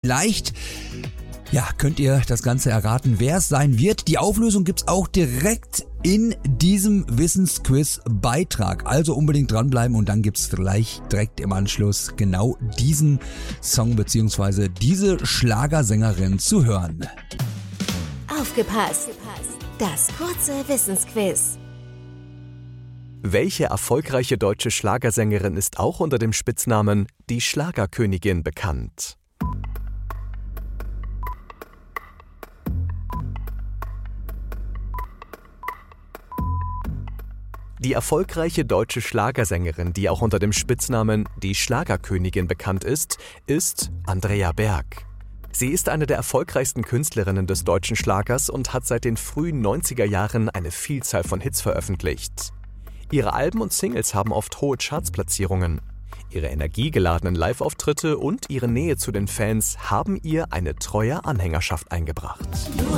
Vielleicht könnt ihr das Ganze erraten, wer es sein wird. Die Auflösung gibt's auch direkt in diesem Wissensquiz-Beitrag. Also unbedingt dranbleiben und dann gibt's gleich direkt im Anschluss genau diesen Song bzw. diese Schlagersängerin zu hören. Aufgepasst! Das kurze Wissensquiz. Welche erfolgreiche deutsche Schlagersängerin ist auch unter dem Spitznamen die Schlagerkönigin bekannt? Die erfolgreiche deutsche Schlagersängerin, die auch unter dem Spitznamen die Schlagerkönigin bekannt ist, ist Andrea Berg. Sie ist eine der erfolgreichsten Künstlerinnen des deutschen Schlagers und hat seit den frühen 90er Jahren eine Vielzahl von Hits veröffentlicht. Ihre Alben und Singles haben oft hohe Chartsplatzierungen. Ihre energiegeladenen Live-Auftritte und ihre Nähe zu den Fans haben ihr eine treue Anhängerschaft eingebracht. Du